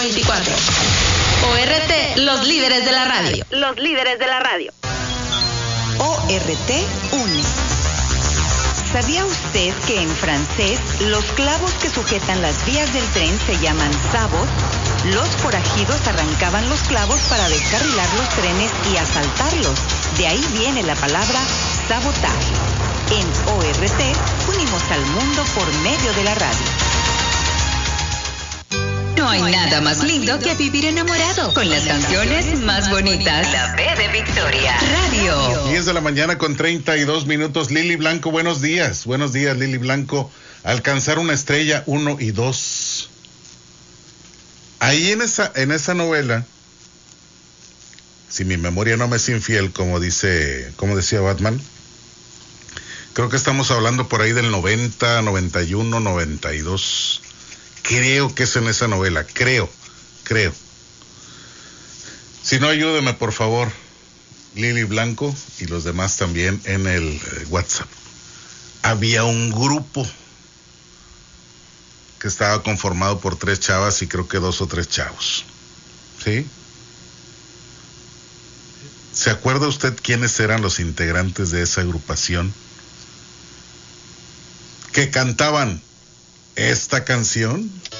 24. ORT, los líderes de la radio. Los líderes de la radio. ORT une. ¿Sabía usted que en francés los clavos que sujetan las vías del tren se llaman sabots? Los forajidos arrancaban los clavos para descarrilar los trenes y asaltarlos. De ahí viene la palabra sabotaje. En ORT unimos al mundo por medio de la radio. No hay nada más lindo que vivir enamorado con las canciones más bonitas. La B de Victoria. Radio. 10 de la mañana con 32 minutos. Lili Blanco, buenos días. Buenos días, Lili Blanco. Alcanzar una estrella 1 y 2. Ahí en esa novela, si mi memoria no me es infiel, como decía Batman, creo que estamos hablando por ahí del 90, 91, 92. Creo que es en esa novela, creo. Si no, ayúdeme por favor, Lili Blanco y los demás también en el WhatsApp. Había un grupo que estaba conformado por 3 chavas y creo que 2 o 3 chavos. ¿Sí? ¿Se acuerda usted quiénes eran los integrantes de esa agrupación? Que cantaban esta canción.